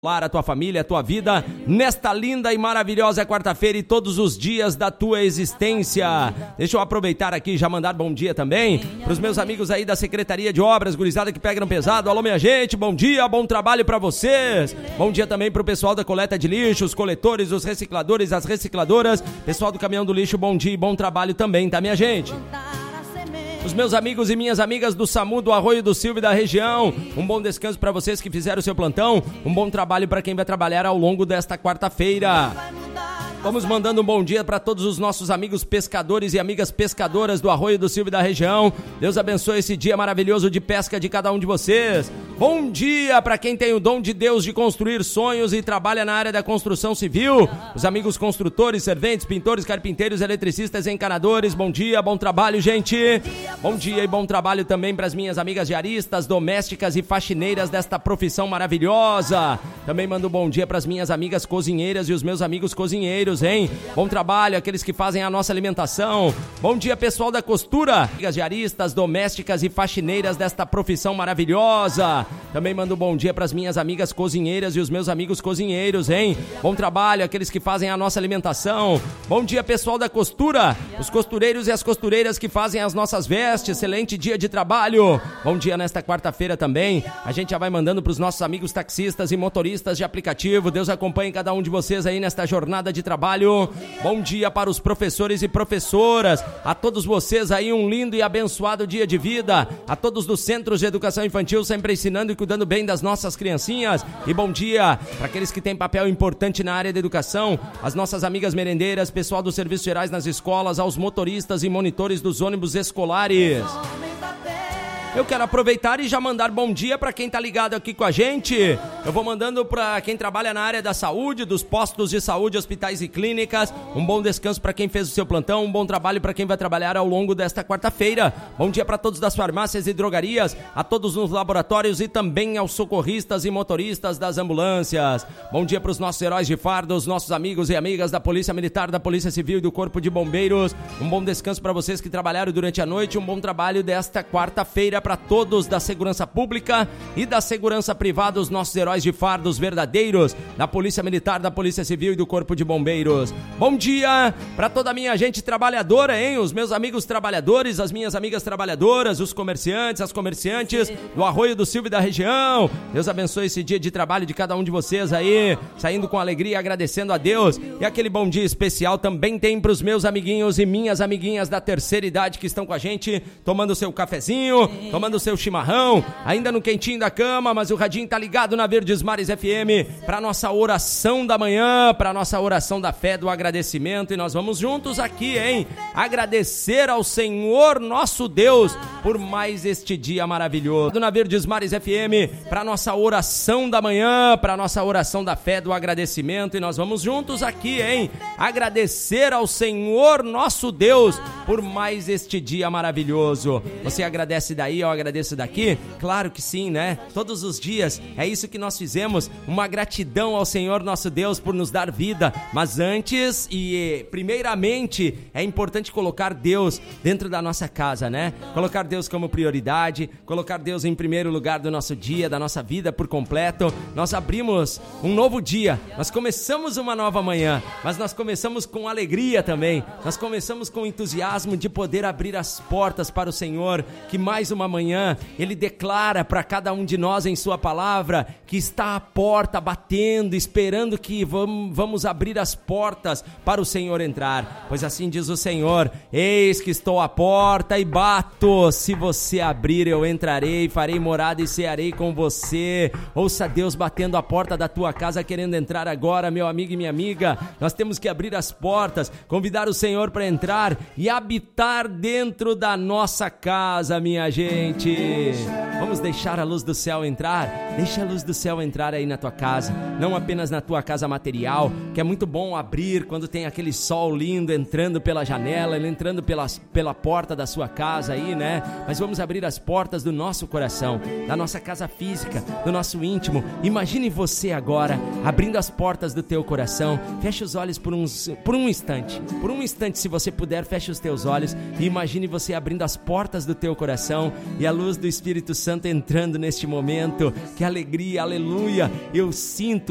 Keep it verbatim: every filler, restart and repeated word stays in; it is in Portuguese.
a tua família, a tua vida, nesta linda e maravilhosa quarta-feira e todos os dias da tua existência. Deixa eu aproveitar aqui e já mandar bom dia também para os meus amigos aí da Secretaria de Obras, gurizada que pegam pesado. Alô, minha gente, bom dia, bom trabalho para vocês. Bom dia também para o pessoal da coleta de lixo, os coletores, os recicladores, as recicladoras, pessoal do caminhão do lixo, bom dia e bom trabalho também, tá, minha gente? Os meus amigos e minhas amigas do SAMU, do Arroio do Silva e da região, um bom descanso para vocês que fizeram o seu plantão, um bom trabalho para quem vai trabalhar ao longo desta quarta-feira. Vamos mandando um bom dia para todos os nossos amigos pescadores e amigas pescadoras do Arroio do Silva e da região. Deus abençoe esse dia maravilhoso de pesca de cada um de vocês. Bom dia para quem tem o dom de Deus de construir sonhos e trabalha na área da construção civil. Os amigos construtores, serventes, pintores, carpinteiros, eletricistas e encanadores. Bom dia, bom trabalho, gente. Bom dia e bom trabalho também para as minhas amigas diaristas, domésticas e faxineiras desta profissão maravilhosa. Também mando um bom dia para as minhas amigas cozinheiras e os meus amigos cozinheiros. Hein? Bom trabalho, aqueles que fazem a nossa alimentação. Bom dia, pessoal da costura, amigas diaristas, domésticas e faxineiras desta profissão maravilhosa. Também mando um bom dia para as minhas amigas cozinheiras e os meus amigos cozinheiros, hein? Bom trabalho, aqueles que fazem a nossa alimentação. Bom dia, pessoal da costura, os costureiros e as costureiras que fazem as nossas vestes. Excelente dia de trabalho. Bom dia nesta quarta-feira também. A gente já vai mandando para os nossos amigos taxistas e motoristas de aplicativo. Deus acompanhe cada um de vocês aí nesta jornada de trabalho. Bom dia para os professores e professoras, a todos vocês aí um lindo e abençoado dia de vida, a todos dos centros de educação infantil sempre ensinando e cuidando bem das nossas criancinhas. E bom dia para aqueles que têm papel importante na área da educação, as nossas amigas merendeiras, pessoal dos serviços gerais nas escolas, aos motoristas e monitores dos ônibus escolares. Eu quero aproveitar e já mandar bom dia para quem tá ligado aqui com a gente. Eu vou mandando para quem trabalha na área da saúde, dos postos de saúde, hospitais e clínicas. Um bom descanso para quem fez o seu plantão, um bom trabalho para quem vai trabalhar ao longo desta quarta-feira. Bom dia para todos das farmácias e drogarias, a todos nos laboratórios e também aos socorristas e motoristas das ambulâncias. Bom dia para os nossos heróis de farda, os nossos amigos e amigas da Polícia Militar, da Polícia Civil e do Corpo de Bombeiros. Um bom descanso para vocês que trabalharam durante a noite, um bom trabalho desta quarta-feira para todos da segurança pública e da segurança privada, os nossos heróis de fardos verdadeiros, da Polícia Militar, da Polícia Civil e do Corpo de Bombeiros. Bom dia para toda a minha gente trabalhadora, hein? Os meus amigos trabalhadores, as minhas amigas trabalhadoras, os comerciantes, as comerciantes do Arroio do Silva e da região. Deus abençoe esse dia de trabalho de cada um de vocês aí, saindo com alegria, agradecendo a Deus. E aquele bom dia especial também tem para os meus amiguinhos e minhas amiguinhas da terceira idade que estão com a gente, tomando seu cafezinho, tomando o seu chimarrão, ainda no quentinho da cama, mas o radinho tá ligado na Verdes Mares F M para nossa oração da manhã, para nossa oração da fé, do agradecimento, e nós vamos juntos aqui, hein? Agradecer ao Senhor nosso Deus por mais este dia maravilhoso. Na Verdes Mares F M para nossa oração da manhã, para nossa oração da fé, do agradecimento, e nós vamos juntos aqui, hein? Agradecer ao Senhor nosso Deus por mais este dia maravilhoso. Você agradece daí, eu agradeço daqui? Claro que sim, né? Todos os dias, é isso que nós fizemos, uma gratidão ao Senhor nosso Deus por nos dar vida, mas antes e primeiramente é importante colocar Deus dentro da nossa casa, né? Colocar Deus como prioridade, colocar Deus em primeiro lugar do nosso dia, da nossa vida por completo. Nós abrimos um novo dia, nós começamos uma nova manhã, mas nós começamos com alegria também, nós começamos com entusiasmo de poder abrir as portas para o Senhor, que mais uma manhã Ele declara para cada um de nós em sua palavra que está à porta batendo, esperando que vamos, vamos abrir as portas para o Senhor entrar. Pois assim diz o Senhor: eis que estou à porta e bato, se você abrir eu entrarei, farei morada e cearei com você. Ouça Deus batendo a porta da tua casa, querendo entrar agora, meu amigo e minha amiga. Nós temos que abrir as portas, convidar o Senhor para entrar e habitar dentro da nossa casa, minha gente. Vamos deixar a luz do céu entrar? Deixa a luz do céu entrar aí na tua casa, não apenas na tua casa material, que é muito bom abrir quando tem aquele sol lindo entrando pela janela, entrando pela, pela porta da sua casa aí, né? Mas vamos abrir as portas do nosso coração, da nossa casa física, do nosso íntimo. Imagine você agora abrindo as portas do teu coração. Feche os olhos por, uns, por um instante, por um instante, se você puder, feche os teus olhos e imagine você abrindo as portas do teu coração e a luz do Espírito Santo entrando neste momento. Que alegria, aleluia, eu sinto